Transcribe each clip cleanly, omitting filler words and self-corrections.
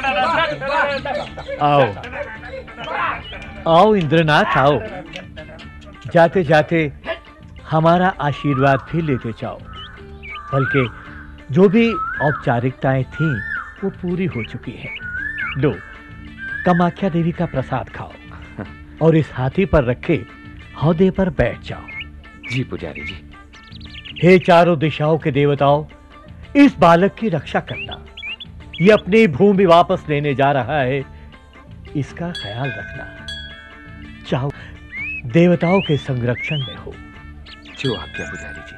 आओ आओ इंद्रनाथ आओ। जाते जाते हमारा आशीर्वाद भी लेते जाओ। बल्कि जो भी औपचारिकताएं थीं वो पूरी हो चुकी हैं। लो कामाख्या देवी का प्रसाद खाओ और इस हाथी पर रखे हौदे पर बैठ जाओ। जी पुजारी जी। हे चारों दिशाओं के देवताओं, इस बालक की रक्षा करना। ये अपनी भूमि वापस लेने जा रहा है, इसका ख्याल रखना। चाहो देवताओं के संरक्षण में हो। जो आज्ञा पुजारी जी।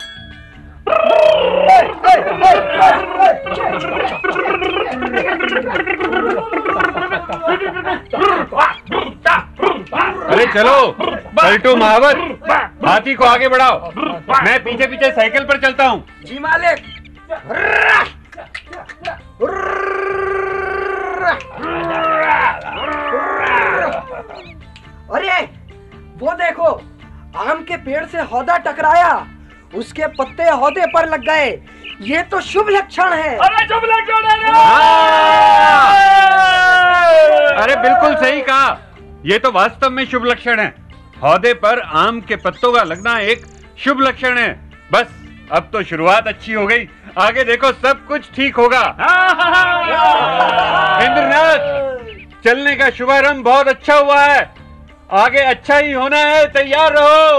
अरे चलो पलटू महावर, हाथी को आगे बढ़ाओ। मैं पीछे पीछे साइकिल पर चलता हूँ। जी मालिक। अरे वो देखो, आम के पेड़ से हौदा टकराया, उसके पत्ते हौदे पर लग गए। ये तो शुभ लक्षण है। अरे शुभ लक्षण है। अरे बिल्कुल सही कहा, ये तो वास्तव में शुभ लक्षण है। हौदे पर आम के पत्तों का लगना एक शुभ लक्षण है। बस अब तो शुरुआत अच्छी हो गई, आगे देखो सब कुछ ठीक होगा। इंद्रनाथ, चलने का शुभारंभ बहुत अच्छा हुआ है, आगे अच्छा ही होना है, तैयार रहो।